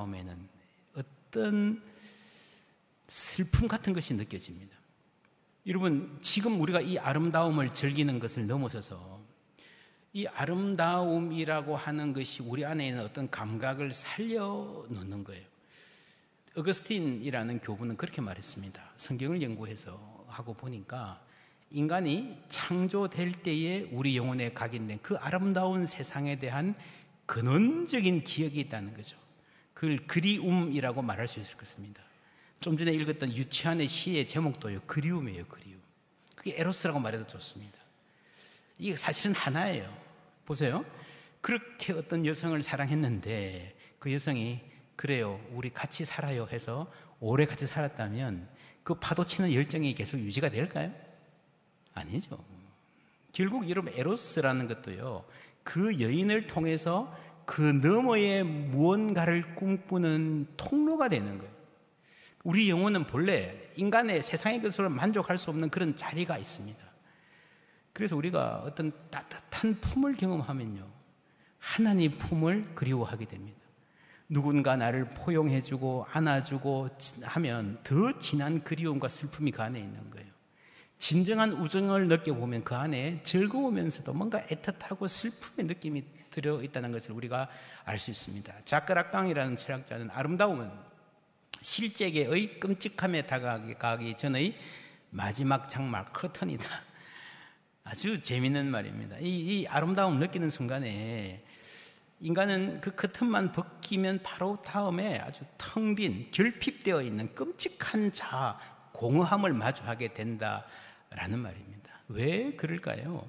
아름다움에는 어떤 슬픔 같은 것이 느껴집니다. 여러분, 지금 우리가 이 아름다움을 즐기는 것을 넘어서서 이 아름다움이라고 하는 것이 우리 안에 있는 어떤 감각을 살려놓는 거예요. 어거스틴이라는 교부는 그렇게 말했습니다. 성경을 연구해서 하고 보니까 인간이 창조될 때에 우리 영혼에 각인된 그 아름다운 세상에 대한 근원적인 기억이 있다는 거죠. 그걸 그리움이라고 말할 수 있을 것입니다. 좀 전에 읽었던 유치한의 시의 제목도요, 그리움이에요, 그리움. 그게 에로스라고 말해도 좋습니다. 이게 사실은 하나예요. 보세요. 그렇게 어떤 여성을 사랑했는데 그 여성이 그래요, 우리 같이 살아요 해서 오래 같이 살았다면 그 파도치는 열정이 계속 유지가 될까요? 아니죠. 결국 여러분, 에로스라는 것도요, 그 여인을 통해서 그 너머의 무언가를 꿈꾸는 통로가 되는 거예요. 우리 영혼은 본래 인간의 세상의 것으로 만족할 수 없는 그런 자리가 있습니다. 그래서 우리가 어떤 따뜻한 품을 경험하면요, 하나님 품을 그리워하게 됩니다. 누군가 나를 포용해주고 안아주고 하면 더 진한 그리움과 슬픔이 그 안에 있는 거예요. 진정한 우정을 느껴보면 그 안에 즐거우면서도 뭔가 애틋하고 슬픔의 느낌이 들어있다는 것을 우리가 알 수 있습니다. 자크 락강이라는 철학자는 아름다움은 실제계의 끔찍함에 다가가기 전의 마지막 장막, 커튼이다. 아주 재미있는 말입니다. 이 아름다움 느끼는 순간에 인간은 그 커튼만 벗기면 바로 다음에 아주 텅 빈, 결핍되어 있는 끔찍한 자아, 공허함을 마주하게 된다라는 말입니다. 왜 그럴까요?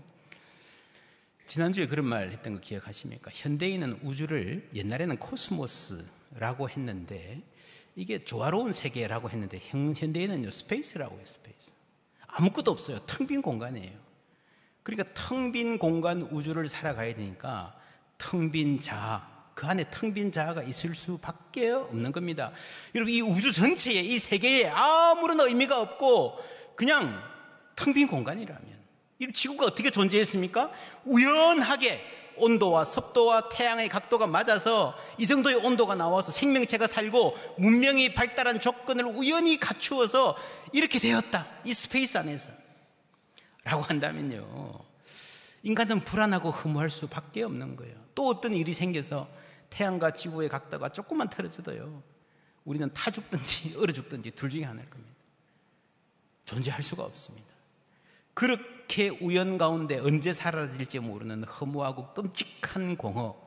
지난주에 그런 말 했던 거 기억하십니까? 현대인은 우주를 옛날에는 코스모스라고 했는데 이게 조화로운 세계라고 했는데 현대인은요, 스페이스라고 해요. 스페이스. 아무것도 없어요. 텅 빈 공간이에요. 그러니까 텅 빈 공간 우주를 살아가야 되니까 텅 빈 자아, 그 안에 텅 빈 자아가 있을 수밖에 없는 겁니다. 여러분, 이 우주 전체에, 이 세계에 아무런 의미가 없고 그냥 텅 빈 공간이라면 이 지구가 어떻게 존재했습니까? 우연하게 온도와 습도와 태양의 각도가 맞아서 이 정도의 온도가 나와서 생명체가 살고 문명이 발달한 조건을 우연히 갖추어서 이렇게 되었다, 이 스페이스 안에서 라고 한다면요, 인간은 불안하고 허무할 수밖에 없는 거예요. 또 어떤 일이 생겨서 태양과 지구의 각도가 조금만 틀어져도요, 우리는 타 죽든지 얼어 죽든지 둘 중에 하나일 겁니다. 존재할 수가 없습니다. 그렇게 우연 가운데 언제 사라질지 모르는 허무하고 끔찍한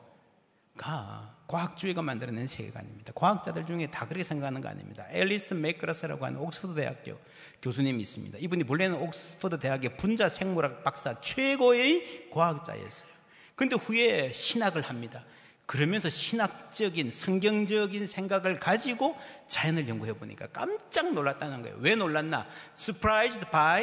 공허가 과학주의가 만들어낸 세계관입니다. 과학자들 중에 다 그렇게 생각하는 거 아닙니다. 앨리스턴 맥그라스라고 하는 옥스퍼드 대학교 교수님이 있습니다. 이분이 본래는 옥스퍼드 대학의 분자 생물학 박사 최고의 과학자였어요. 그런데 후에 신학을 합니다. 그러면서 신학적인 성경적인 생각을 가지고 자연을 연구해 보니까 깜짝 놀랐다는 거예요. 왜 놀랐나? Surprised by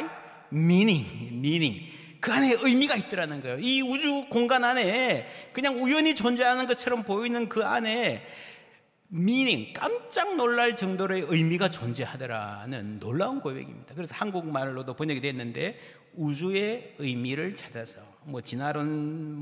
meaning. 그 안에 의미가 있더라는 거예요. 이 우주 공간 안에 그냥 우연히 존재하는 것처럼 보이는 그 안에 meaning, 깜짝 놀랄 정도의 의미가 존재하더라는 놀라운 고백입니다. 그래서 한국말로도 번역이 됐는데, 우주의 의미를 찾아서 진화론,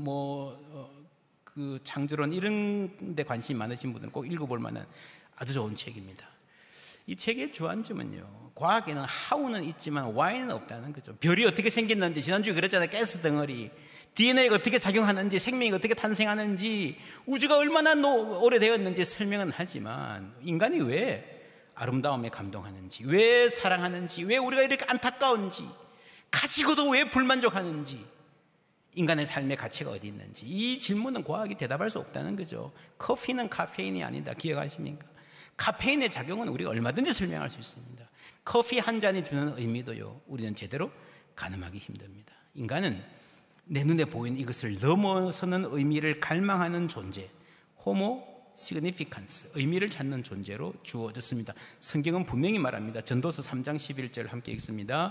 그 창조론 이런 데 관심이 많으신 분들은 꼭 읽어볼 만한 아주 좋은 책입니다. 이 책의 주안점은요, 과학에는 how는 있지만 why는 없다는 거죠. 별이 어떻게 생겼는지, 지난주에 그랬잖아요. 가스 덩어리, DNA가 어떻게 작용하는지, 생명이 어떻게 탄생하는지, 우주가 얼마나 오래되었는지 설명은 하지만 인간이 왜 아름다움에 감동하는지, 왜 사랑하는지, 왜 우리가 이렇게 안타까운지, 가지고도 왜 불만족하는지, 인간의 삶의 가치가 어디 있는지, 이 질문은 과학이 대답할 수 없다는 거죠. 커피는 카페인이 아니다. 기억하십니까? 카페인의 작용은 우리가 얼마든지 설명할 수 있습니다. 커피 한 잔이 주는 의미도요, 우리는 제대로 가늠하기 힘듭니다. 인간은 내 눈에 보이는 이것을 넘어서는 의미를 갈망하는 존재, 호모 시그니피칸스, 의미를 찾는 존재로 주어졌습니다. 성경은 분명히 말합니다. 전도서 3장 11절 함께 읽습니다.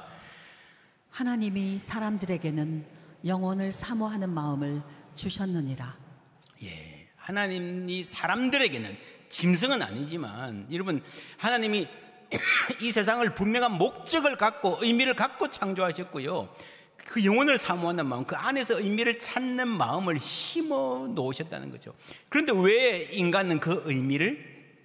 하나님이 사람들에게는 영혼을 사모하는 마음을 주셨느니라. 예, 하나님이 사람들에게는, 짐승은 아니지만, 여러분, 하나님이 이 세상을 분명한 목적을 갖고 의미를 갖고 창조하셨고요, 그 영혼을 사모하는 마음, 그 안에서 의미를 찾는 마음을 심어 놓으셨다는 거죠. 그런데 왜 인간은 그 의미를